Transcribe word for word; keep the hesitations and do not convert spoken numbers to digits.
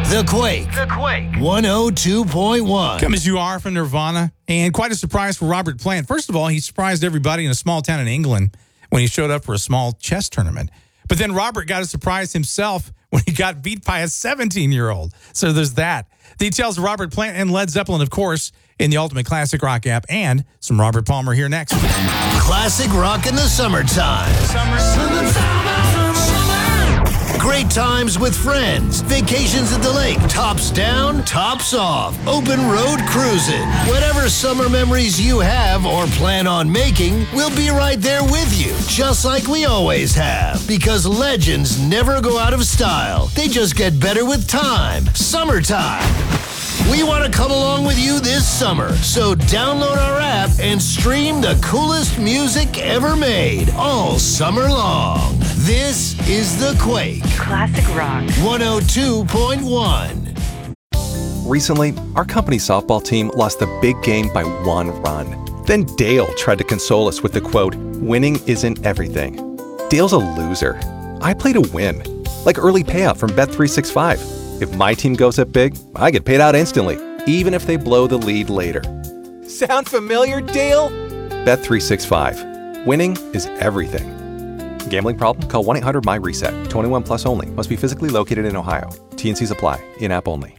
The Quake. The Quake. one oh two point one. Come as you are from Nirvana. And quite a surprise for Robert Plant. First of all, he surprised everybody in a small town in England when he showed up for a small chess tournament. But then Robert got a surprise himself when he got beat by a seventeen-year-old. So there's that. Details of Robert Plant and Led Zeppelin, of course, in the Ultimate Classic Rock app, and some Robert Palmer here next. Classic rock in the summertime. Summer. Summer. Great times with friends. Vacations at the lake. Tops down, tops off. Open road cruising. Whatever summer memories you have or plan on making, we'll be right there with you, just like we always have. Because legends never go out of style. They just get better with time. Summertime. We want to come along with you this summer, so download our app and stream the coolest music ever made all summer long. This is The Quake. Classic Rock. one oh two point one. Recently, our company softball team lost the big game by one run. Then Dale tried to console us with the quote, "Winning isn't everything." Dale's a loser. I play to win, like early payout from Bet three sixty-five. If my team goes up big, I get paid out instantly, even if they blow the lead later. Sound familiar, Dale? Bet three sixty-five. Winning is everything. Gambling problem? Call one eight hundred M Y RESET. twenty-one plus only. Must be physically located in Ohio. T and Cs apply. In-app only.